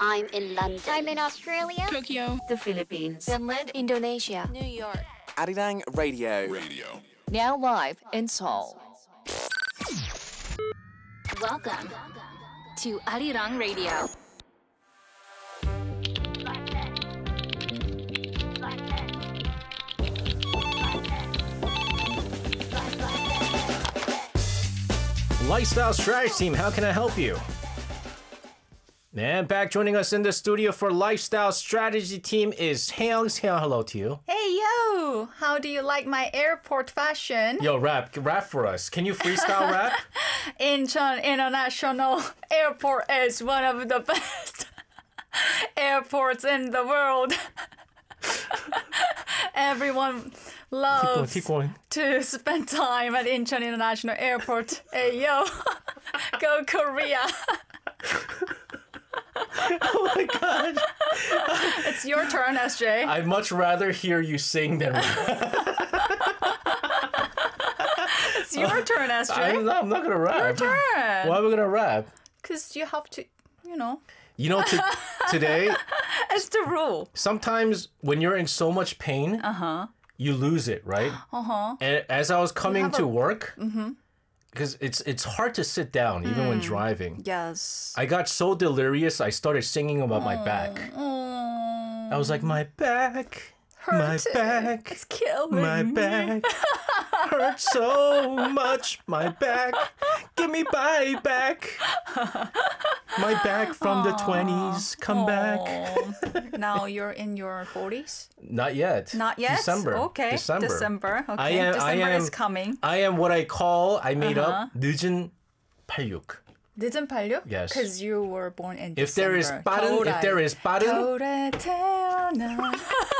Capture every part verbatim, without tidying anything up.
I'm in London. I'm in Australia. Tokyo. The Philippines. Finland. Indonesia. New York. Arirang Radio. Radio. Now live in Seoul. Welcome to Arirang Radio. Lifestyle Strategy Team, how can I help you? And back joining us in the studio for Lifestyle Strategy Team is Haeyoung. Haeyoung, hello to you. Hey, yo! How do you like my airport fashion? Yo, rap, rap for us. Can you freestyle rap? Incheon International Airport is one of the best airports in the world. Everyone loves keep going, keep going. to spend time at Incheon International Airport. Hey, yo! Go Korea! Oh my god. It's your turn, S J. I'd much rather hear you sing than rap. It's your turn, S J. I'm not, I'm not gonna rap. Your turn. Why am I gonna rap? Because you have to, you know. You know, t- today, It's the rule. sometimes when you're in so much pain, Uh-huh. you lose it, right? Uh-huh. And as I was coming have to a- work, because it's it's hard to sit down even when driving. Yes. I got so delirious, I started singing about my back. I was like, my back, my Hurting. back, It's killing my me. back hurts so much. My back, give me my back. My back from the twenties, come back. Aw. Now you're in your forties? Not yet. Not yet? December. Okay. December. December. Okay. I am- I December am- is coming. I am what I call, I made Uh-huh. up, 늦은 팔육. 늦은 팔육? Yes. Because you were born in If December. there is 빠른, if there is 빠른, 겨울에 태어나.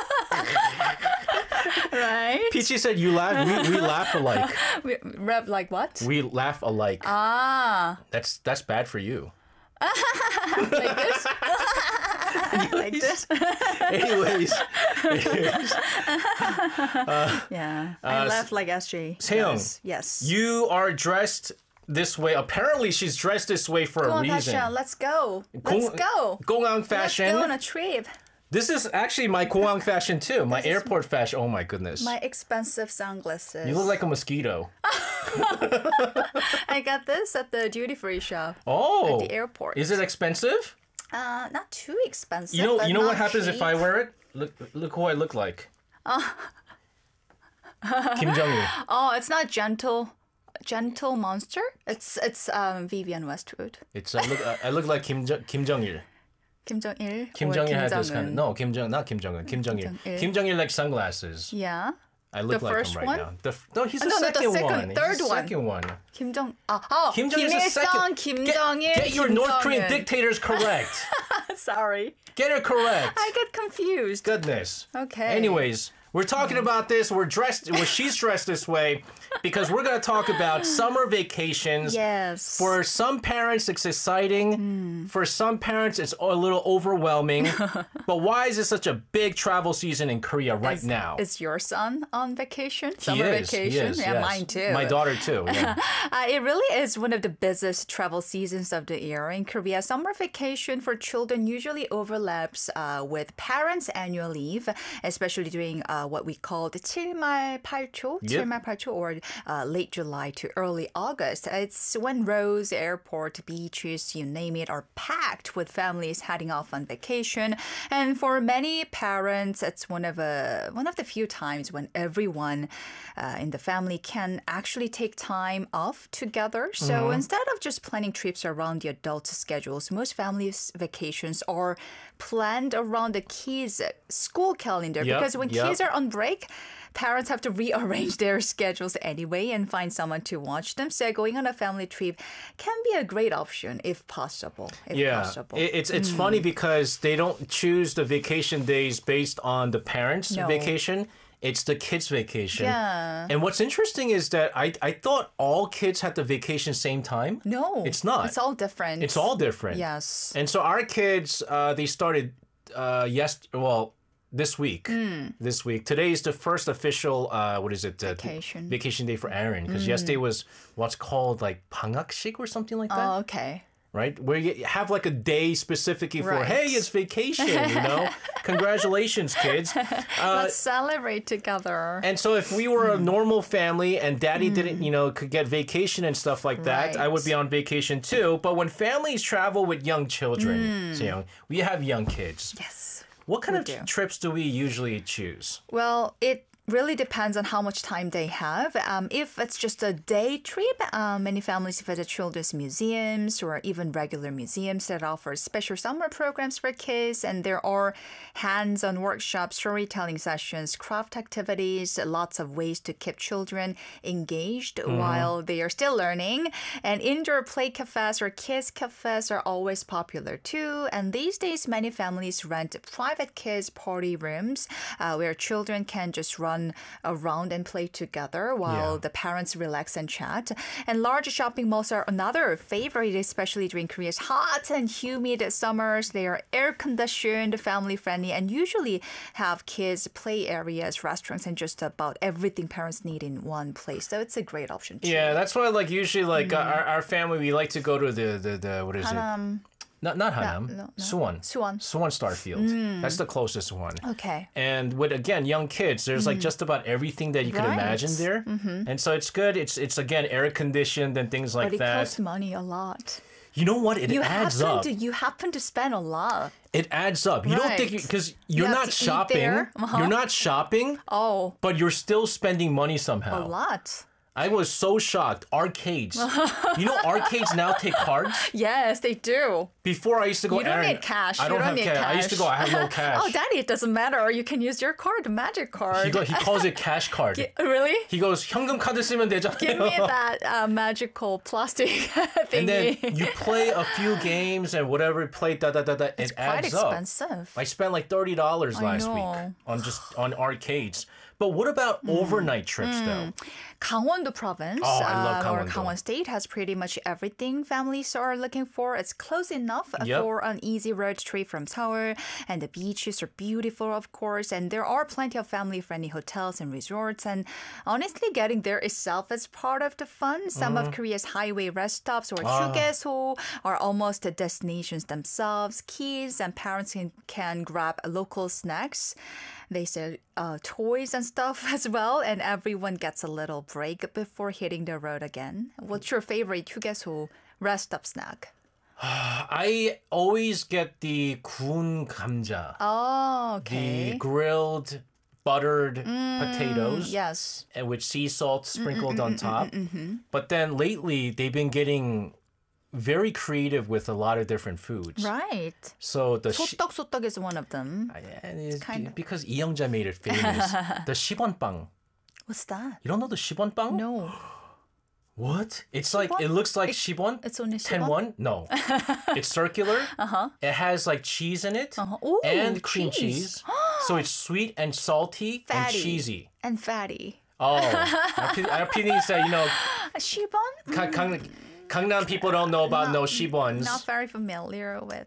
Right? Peachy said you laugh, we, we laugh alike. We, rap like what? We laugh alike. Ah. That's that's bad for you. Like this? Like this? Anyways, anyways, Yeah. I Uh, laugh like S J. Seong, Yes. Yes. you are dressed this way. Apparently, she's dressed this way for Go a on, reason. fashion. Let's go. Let's 공- go. 공항 fashion. Let's go on a trip. This is actually my 공항 fashion too. My airport fashion. Oh my goodness. My expensive sunglasses. You look like a mosquito. I got this at the duty free shop. Oh. At the airport. Is it expensive? Uh, not too expensive. You know. but You know what not happens if cheap. I wear it? Look. Look who I look like. Kim Jong Il. Oh, it's not gentle, gentle monster. It's it's um Vivian Westwood. It's I look. I look like Kim Jo- Kim Jong Il. Kim Jong Il. Kim Jong Il had this kind of no. Kim Jong not Kim Jong Un. Kim Jong Il. Jong-il. Kim Jong Il like sunglasses. Yeah. I look The like first him right one? now. The, f- no, he's the no, no, the second, second- one. He's third the one. second one. Kim Jong. Oh, oh Kim Jong Il is the Il-sung, second. Kim Get- Jong Il. Get your Kim North Korean Jong-un. dictators correct. Sorry, Get it correct. I get confused. Goodness. Okay. Anyways, we're talking about this. We're dressed. Well, she's dressed this way because we're going to talk about summer vacations. Yes. For some parents, it's exciting. For some parents, it's a little overwhelming. But why is it such a big travel season in Korea right is, now? Is your son on vacation? He Summer is, he vacation? is, yeah, yes. mine too. My daughter too. Yeah. Uh, it really is one of the busiest travel seasons of the year in Korea. Summer vacation for children usually overlaps uh, with parents' annual leave, especially during uh, what we call the 칠말 팔초, Yep. 칠말 팔초, or uh, late July to early August. It's when roads, airport, beaches, you name it, are packed with families heading off on vacation. And for many parents, it's one of a one of the few times when everyone uh, in the family can actually take time off together. So instead of just planning trips around the adult schedules, most families' vacations are planned around the kids' school calendar. Yep, Because when yep. kids are on break, parents have to rearrange their schedules anyway and find someone to watch them. So going on a family trip can be a great option if possible. If Yeah, possible. It- it's it's funny because they don't choose the vacation days based on the parents' No. vacation. It's the kids' vacation. Yeah. And what's interesting is that I I thought all kids had the vacation same time. No, it's not. It's all different. It's all different. Yes. And so our kids, uh, they started uh, yes, well, this week. Hmm. This week. Today is the first official, uh, what is it? Uh, Vacation. Vacation day for Aaron. Because yesterday was what's called like 방학식 or something like that. Oh, okay. right? Where you have like a day specifically for, Right. hey, it's vacation, you know? Congratulations, kids. Uh, Let's celebrate together. and so if we were Hmm. a normal family and daddy didn't, you know, could get vacation and stuff like that, I would Right. be on vacation too. But when families travel with young children, so, you know, we have young kids. Yes. What kind we of do. trips do we usually choose? Well, it really depends on how much time they have. Um, if it's just a day trip, um, many families visit children's museums or even regular museums that offer special summer programs for kids. And there are hands-on workshops, storytelling sessions, craft activities, lots of ways to keep children engaged while they are still learning. And indoor play cafes or kids cafes are always popular too. And these days, many families rent private kids party rooms uh, where children can just run around and play together while Yeah. the parents relax and chat. And large shopping malls are another favorite, especially during Korea's hot and humid summers. They are air conditioned, family friendly, and usually have kids play areas, restaurants, and just about everything parents need in one place. So it's a great option too. Yeah, that's why, like, usually, like, Mm. uh, our, our family, we like to go to the, the, the what is it? Not, not Hanam. no, no. Suwon. Suwon. Suwon Starfield. That's the closest one. Okay. And with, again, young kids, there's like just about everything that you could Mm. Right. imagine there. And so it's good. It's, it's again, air conditioned and things like But it that. costs money a lot. You know what? It You adds happen up. to you happen to spend a lot. It adds up. You don't think, Right. because You you're have not to eat shopping. there. Uh-huh. You're not shopping, Oh, but you're still spending money a somehow. lot. I was so shocked. Arcades. You know, arcades now take cards. Yes, they do. Before I used to go. You don't Aaron, need cash. I You don't, don't have need cash. I used to go. I have no cash. Oh, Daddy, it doesn't matter. You can use your card, the magic card. He, go, he calls it cash card. Really? He goes, 현금 카드 쓰면 되잖아요. Give me that uh, magical plastic thingy. And then you play a few games and whatever, play da da da da. It Quite adds up. expensive. I spent like thirty dollars I last know. week on just on arcades. But what about Mm. overnight trips though? Gangwon-do province Oh, I love uh, or Gangwon-do. Gangwon State has pretty much everything families are looking for. It's close enough uh, Yep. for an easy road trip from Seoul, and the beaches are beautiful, of course. And there are plenty of family-friendly hotels and resorts. And honestly, getting there itself is part of the fun. Some Mm-hmm. of Korea's highway rest stops or Ah. 휴게소 are almost the destinations themselves. Kids and parents can, can grab local snacks. They sell uh, toys and stuff as well, and everyone gets a little break before hitting the road again. What's your favorite 휴게소 rest stop snack? I always get the 구운 감자, Oh, the okay. grilled buttered potatoes. Yes. And with sea salt sprinkled on top. But then lately, they've been getting very creative with a lot of different foods. Right. So the shi- 소떡 소떡 is one of them. and it's kind of- because 이영자 made it famous. The 시번빵. What's that? You don't know the 시번빵? No. What? It's like it 시번? looks like It- 시번. it's only ten 시번? one? No. It's circular. Uh-huh. It has like cheese in it Uh-huh. Ooh, and cream cheese. cheese. So it's sweet and salty and Fatty. cheesy. And fatty. Oh, our P- our P D said, you know, 시번? Ka- Kang- Gangnam people don't know about no shibons. Not very familiar with.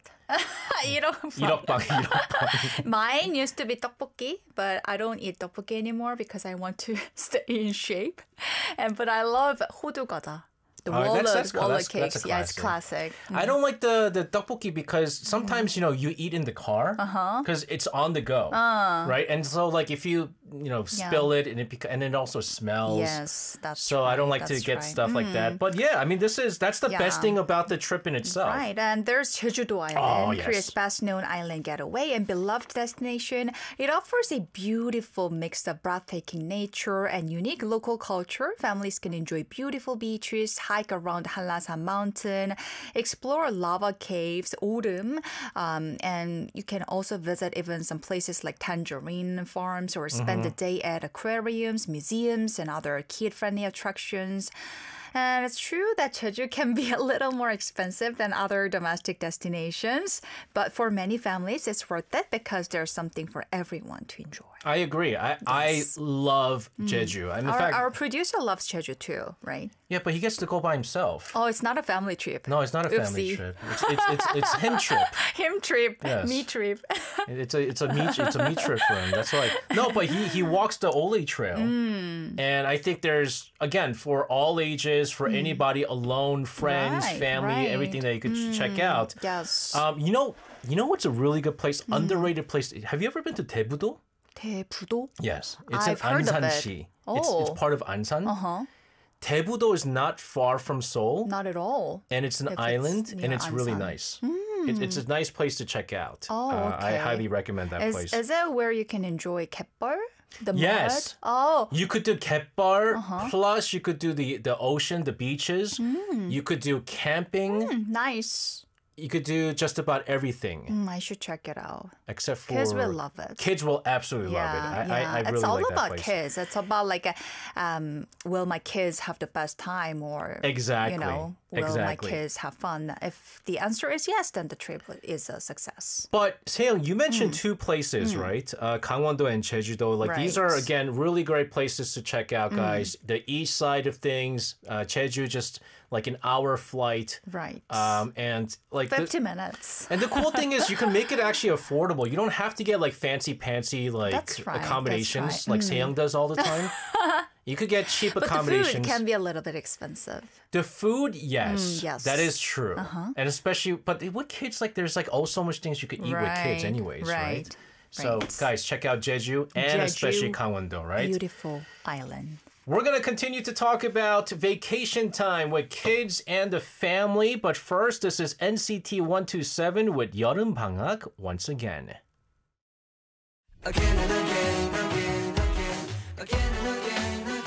이런 이럭빵, 이럭빵. Mine used to be tteokbokki, but I don't eat tteokbokki anymore because I want to stay in shape. And but I love 호두 과자. The Oh, walnut, that's- that's- walnut that's- cakes. that's a Yeah, it's classic. classic. I don't like the the tteokbokki because sometimes you know you eat in the car because it's on the go, right? And so like if you you know spill it and it beca- and it also smells. Yes, that's So I don't right, like to that's get right. stuff like that. But yeah, I mean this is that's the best Yeah. thing about the trip in itself. Right, and there's Jeju-do Island, Oh, yes. Korea's best-known island getaway and beloved destination. It offers a beautiful mix of breathtaking nature and unique local culture. Families can enjoy beautiful beaches, hike around Hanlasan Mountain, explore lava caves, Odum, um, and you can also visit even some places like Tangerine farms or spend the day at aquariums, museums, and other kid-friendly attractions. And it's true that Jeju can be a little more expensive than other domestic destinations, but for many families, it's worth it because there's something for everyone to enjoy. I agree. I I love Jeju. And in Our, fact, our producer loves Jeju too, right? yeah, but he gets to go by himself. Oh, it's not a family trip. No, it's not a family Oopsie. trip. It's, it's, it's, it's him trip. Him trip, Yes. me trip. It's a it's a meat it's a meat trip for him. That's why. No, but he he walks the Ole Trail, Mm. and I think there's again for all ages, for anybody alone, friends, Right, family, right. everything that you could ch- check out. Yes. Um, you know, you know what's a really good place, Mm. underrated place. Have you ever been to Daebudo? 대부도? Yes, it's I've in heard of it. Ansan-si. It's it's Oh. part of Ansan. Uh-huh. Daebudo is not far from Seoul, Not at all. and it's an If it's island, and near it's really Ansan. nice. It, it's a nice place to check out. Oh, Uh, I okay. highly recommend that Is, place. is it where you can enjoy 갯벌? The Yes. mud? Oh, You could do 갯벌, Uh-huh. plus you could do the, the ocean, the beaches. Mm. You could do camping. nice. You could do just about everything, Mm, I should check it out. except for Kids will love it. Kids will absolutely love it. I, I, I really it's all like about that place. kids. It's about like, a, um, will my kids have the best time, or Exactly. you know, will Exactly. my kids have fun? If the answer is yes, then the trip is a success. But Seyoung, you mentioned two places, right? Uh, Gangwon-do and Jeju-do. Like these are Right. again really great places to check out, guys. The east side of things, uh, Jeju, just like an hour flight, Right. um, and like the- Fifty minutes. And the cool thing is you can make it actually affordable. You don't have to get like fancy pantsy like That's right, that's accommodations right. like Seyoung does all the time. You could get cheap But the food accommodations. can be a little bit expensive. The food, yes, Mm, yes. Uh-huh. that is true. And especially, but with kids, like there's like oh so much things you could eat with kids, Right, anyways, right? right, So right. guys, check out Jeju and Jeju, especially Gangwon-do, right? Beautiful island. We're going to continue to talk about vacation time with kids and the family. But first, this is N C T one two seven with 여름 방학 once again. Again and again, again, again, again and again,